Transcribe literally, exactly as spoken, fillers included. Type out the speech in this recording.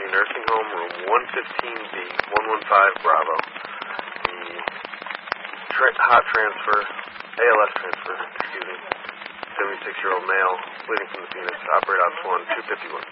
Nursing Home, room one fifteen B, one one five Bravo. The tra- hot transfer, A L S transfer, excuse me, seventy-six-year-old male, bleeding from the penis, operate ops one, two fifty-one.